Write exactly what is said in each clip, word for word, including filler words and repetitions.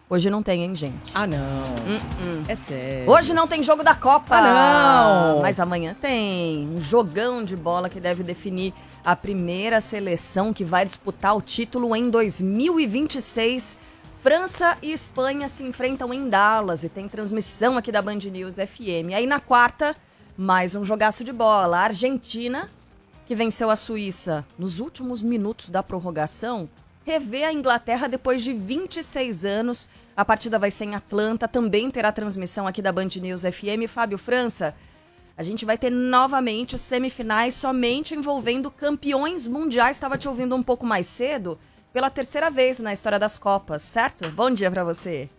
Hoje não tem, hein, gente? Ah, não. Uh-uh. É sério. Hoje não tem jogo da Copa. Ah, não. Mas amanhã tem um jogão de bola que deve definir a primeira seleção que vai disputar o título em dois mil e vinte e seis. França e Espanha se enfrentam em Dallas e tem transmissão aqui da Band News F M. Aí na quarta, mais um jogaço de bola. A Argentina, que venceu a Suíça nos últimos minutos da prorrogação, revê a Inglaterra depois de vinte e seis anos. A partida vai ser em Atlanta, também terá transmissão aqui da Band News F M. Fábio França, a gente vai ter novamente semifinais somente envolvendo campeões mundiais. Estava te ouvindo um pouco mais cedo, pela terceira vez na história das Copas, certo? Bom dia para você.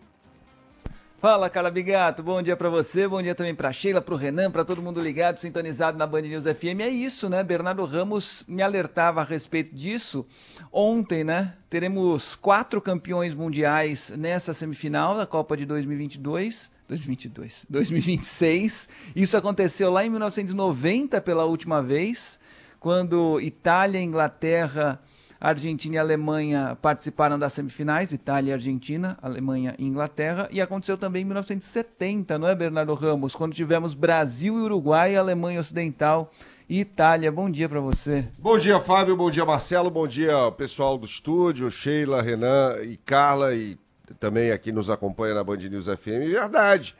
Fala, Carla Bigato, bom dia pra você, bom dia também pra Sheila, pro Renan, pra todo mundo ligado, sintonizado na Band News F M. É isso, né? Bernardo Ramos me alertava a respeito disso ontem, né? Teremos quatro campeões mundiais nessa semifinal da Copa de dois mil e vinte e dois. dois mil e vinte e dois, dois mil e vinte e seis. Isso aconteceu lá em mil novecentos e noventa pela última vez, quando Itália, Inglaterra, Argentina e Alemanha participaram das semifinais, Itália e Argentina, Alemanha e Inglaterra, e aconteceu também em mil novecentos e setenta, não é, Bernardo Ramos? Quando tivemos Brasil e Uruguai, Alemanha Ocidental e Itália. Bom dia para você. Bom dia, Fábio, bom dia, Marcelo, bom dia, pessoal do estúdio, Sheila, Renan e Carla, e também aqui nos acompanha na Band News F M. Verdade,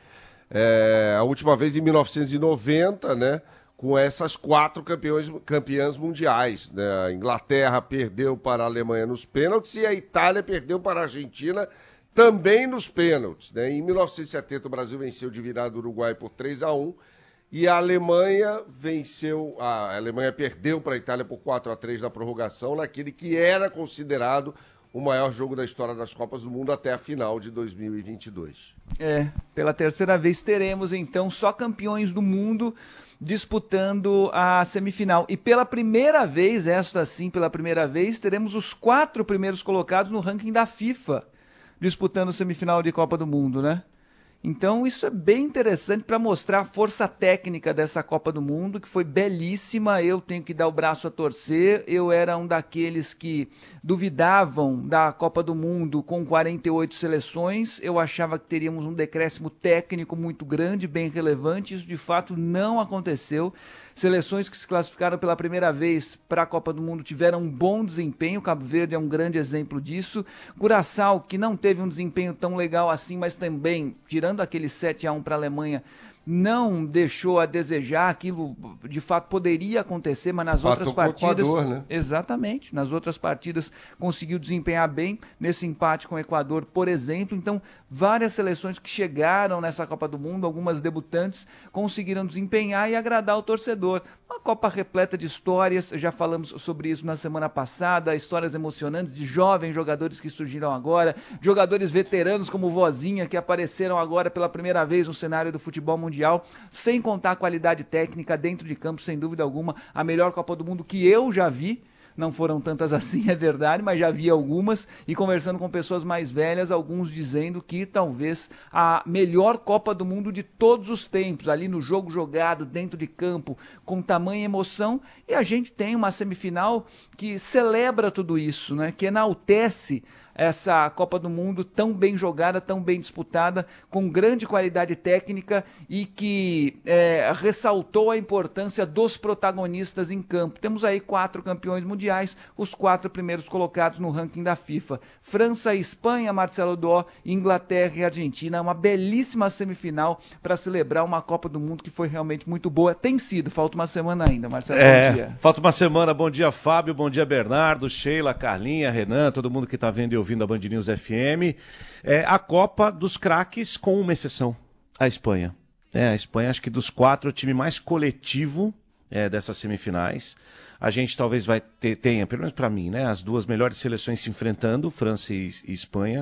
é, a última vez em mil novecentos e noventa, né? Com essas quatro campeões, campeãs mundiais, né? A Inglaterra perdeu para a Alemanha nos pênaltis e a Itália perdeu para a Argentina também nos pênaltis, né? Em mil novecentos e setenta o Brasil venceu de virada o Uruguai por três a um e a Alemanha venceu, a Alemanha perdeu para a Itália por quatro a três na prorrogação, naquele que era considerado o maior jogo da história das Copas do Mundo até a final de dois mil e vinte e dois. É, pela terceira vez teremos então só campeões do mundo disputando a semifinal. E pela primeira vez, esta sim, pela primeira vez, teremos os quatro primeiros colocados no ranking da FIFA disputando semifinal de Copa do Mundo, né? Então isso é bem interessante para mostrar a força técnica dessa Copa do Mundo, que foi belíssima. Eu tenho que dar o braço a torcer. Eu era um daqueles que duvidavam da Copa do Mundo com quarenta e oito seleções. Eu achava que teríamos um decréscimo técnico muito grande, bem relevante. Isso de fato não aconteceu. Seleções que se classificaram pela primeira vez para a Copa do Mundo tiveram um bom desempenho. Cabo Verde é um grande exemplo disso. Curaçao, que não teve um desempenho tão legal assim, mas também, tirando aquele sete a um para a Alemanha, não deixou a desejar. Aquilo de fato poderia acontecer, mas nas Empatou outras partidas, com o Equador, né? Exatamente, nas outras partidas conseguiu desempenhar bem, nesse empate com o Equador, por exemplo. Então, várias seleções que chegaram nessa Copa do Mundo, algumas debutantes, conseguiram desempenhar e agradar o torcedor. Uma Copa repleta de histórias, já falamos sobre isso na semana passada, histórias emocionantes de jovens jogadores que surgiram agora, jogadores veteranos como o Vozinha, que apareceram agora pela primeira vez no cenário do futebol mundial, sem contar a qualidade técnica dentro de campo, sem dúvida alguma, a melhor Copa do Mundo que eu já vi. Não foram tantas assim, é verdade, mas já vi algumas, e conversando com pessoas mais velhas, alguns dizendo que talvez a melhor Copa do Mundo de todos os tempos, ali no jogo jogado, dentro de campo, com tamanha emoção. E a gente tem uma semifinal que celebra tudo isso, né? Que enaltece essa Copa do Mundo tão bem jogada, tão bem disputada, com grande qualidade técnica e que é, ressaltou a importância dos protagonistas em campo. Temos aí quatro campeões mundiais, os quatro primeiros colocados no ranking da FIFA. França e Espanha, Marcelo Dó, Inglaterra e Argentina. Uma belíssima semifinal para celebrar uma Copa do Mundo que foi realmente muito boa. Tem sido, falta uma semana ainda, Marcelo. É, bom dia. Falta uma semana. Bom dia, Fábio, bom dia, Bernardo, Sheila, Carlinha, Renan, todo mundo que está vendo e ouvindo a Band News F M. É a Copa dos craques, com uma exceção, a Espanha. É, a Espanha, acho que dos quatro, o time mais coletivo é, dessas semifinais. A gente talvez vai ter, tenha, pelo menos para mim, né, as duas melhores seleções se enfrentando, França e, e Espanha,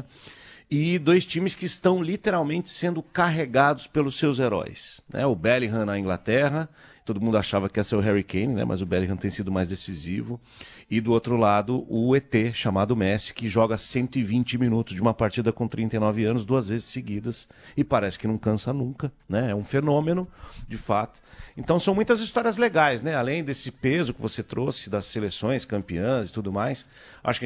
e dois times que estão literalmente sendo carregados pelos seus heróis, né? O Bellingham na Inglaterra, todo mundo achava que ia ser o Harry Kane, né? Mas o Bellingham tem sido mais decisivo. E do outro lado, o E T, chamado Messi, que joga cento e vinte minutos de uma partida com trinta e nove anos, duas vezes seguidas, e parece que não cansa nunca, né? É um fenômeno, de fato. Então são muitas histórias legais, né? Além desse peso que você trouxe das seleções campeãs e tudo mais, acho que